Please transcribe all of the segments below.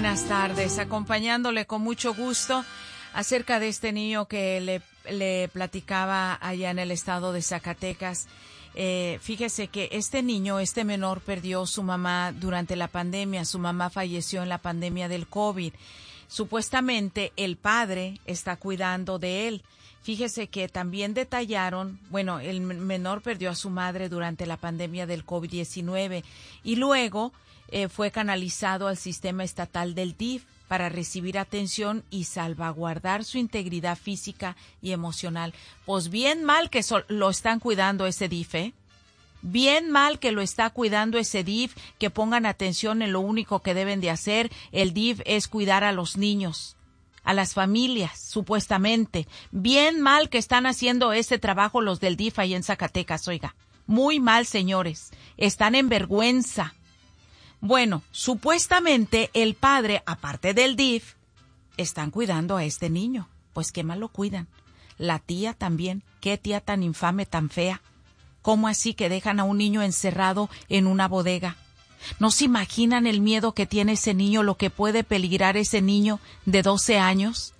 buenas tardes, acompañándole con mucho gusto acerca de este niño que le platicaba allá en el estado de Zacatecas. Fíjese que este niño, este menor, perdió su mamá durante la pandemia. Su mamá falleció en la pandemia del COVID. Supuestamente el padre está cuidando de él. Fíjese que también detallaron, bueno, el menor perdió a su madre durante la pandemia del COVID-19 y luego fue canalizado al sistema estatal del DIF para recibir atención y salvaguardar su integridad física y emocional. Pues bien mal que lo están cuidando ese DIF, ¿eh? Bien mal que lo está cuidando ese DIF, que pongan atención en lo único que deben de hacer. El DIF es cuidar a los niños, a las familias, supuestamente. Bien mal que están haciendo ese trabajo los del DIF ahí en Zacatecas, oiga. Muy mal, señores. Están en vergüenza. Bueno, supuestamente el padre, aparte del DIF, están cuidando a este niño. Pues qué mal lo cuidan. La tía también. Qué tía tan infame, tan fea. ¿Cómo así que dejan a un niño encerrado en una bodega? ¿No se imaginan el miedo que tiene ese niño, lo que puede peligrar ese niño de 12 años?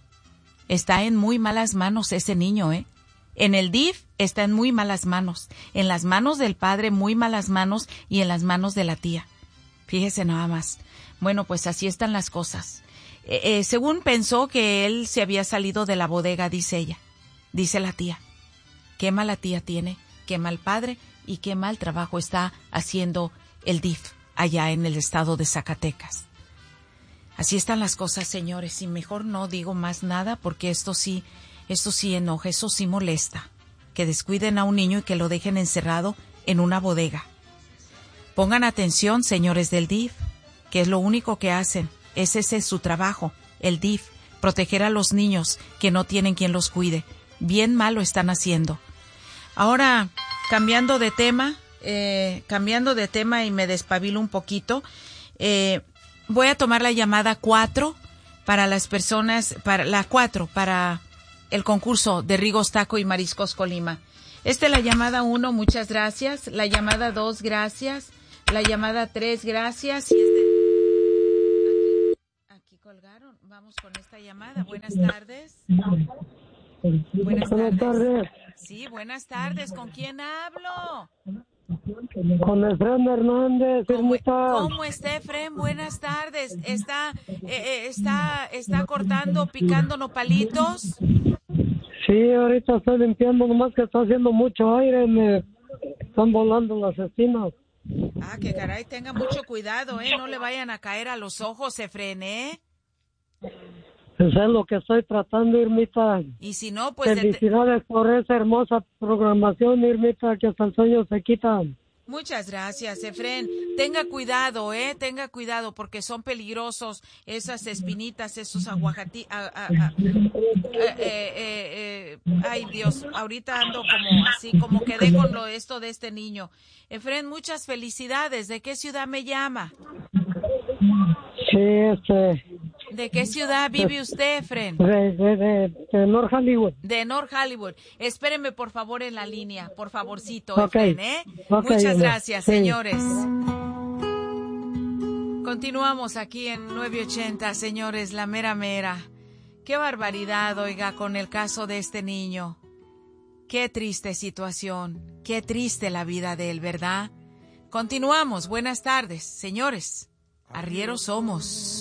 Está en muy malas manos ese niño, ¿eh? En el DIF está en muy malas manos. En las manos del padre, muy malas manos, y en las manos de la tía. Fíjese nada más. Bueno, pues así están las cosas. Según pensó que él se había salido de la bodega, dice ella. Dice la tía. Qué mala tía tiene, qué mal padre y qué mal trabajo está haciendo el DIF allá en el estado de Zacatecas. Así están las cosas, señores, y mejor no digo más nada porque esto sí enoja, eso sí molesta. Que descuiden a un niño y que lo dejen encerrado en una bodega. Pongan atención, señores del DIF, que es lo único que hacen. Ese es su trabajo, el DIF, proteger a los niños que no tienen quien los cuide. Bien mal lo están haciendo. Ahora, cambiando de tema y me despabilo un poquito, voy a tomar la llamada 4 para las personas, para el concurso de Rigos Taco y Mariscos Colima. Esta es la llamada 1, muchas gracias. La llamada 2, gracias. La llamada 3, gracias. Y aquí colgaron. Vamos con esta llamada. Buenas tardes. Buenas tardes. Sí, buenas tardes. ¿Con quién hablo? Con Efren Hernández. ¿Cómo está, Efren? Buenas tardes. ¿Está cortando, picando nopalitos? Sí, ahorita estoy limpiando, nomás que está haciendo mucho aire, me están volando las espinas. Ah, que caray, tenga mucho cuidado, no le vayan a caer a los ojos, Efren, Eso es lo que estoy tratando, Irmita. Y si no, pues... Felicidades por esa hermosa programación, Irmita, que hasta el sueño se quitan. Muchas gracias, Efren. Tenga cuidado, tenga cuidado, porque son peligrosos esas espinitas, esos aguacates. Ay, Dios, ahorita ando como quedé con esto de este niño. Efren, muchas felicidades. ¿De qué ciudad me llama? Sí, ¿De qué ciudad vive usted, Efren? De North Hollywood. De North Hollywood. Espéreme, por favor, en la línea, por favorcito, Okay. Efren, Okay, muchas gracias, sí. señores. Continuamos aquí en 980, señores, la mera mera. Qué barbaridad, oiga, con el caso de este niño. Qué triste situación, qué triste la vida de él, ¿verdad? Continuamos, buenas tardes, señores. Arrieros somos.